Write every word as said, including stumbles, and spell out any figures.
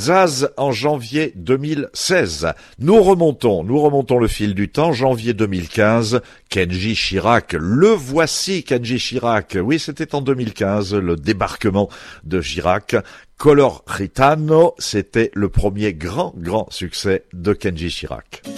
Zaz en janvier deux mille seize. Nous remontons, nous remontons le fil du temps, janvier deux mille quinze, Kenji Chirac, le voici Kenji Chirac. Oui, c'était en deux mille quinze, le débarquement de Chirac. Color Ritano, c'était le premier grand, grand succès de Kenji Chirac.